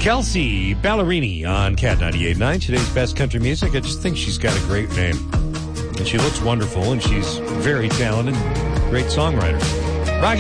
Kelsea Ballerini on Cat 98.9, today's best country music. I just think she's got a great name. And she looks wonderful, and she's very talented, great songwriter.